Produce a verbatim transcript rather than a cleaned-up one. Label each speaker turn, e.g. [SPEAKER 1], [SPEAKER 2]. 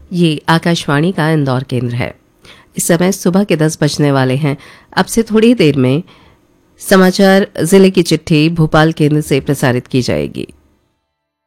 [SPEAKER 1] ये आकाशवाणी का इंदौर केंद्र है। इस समय सुबह के दस बजने वाले हैं। अब से थोड़ी देर में समाचार जिले की चिट्ठी भोपाल केंद्र से प्रसारित की जाएगी।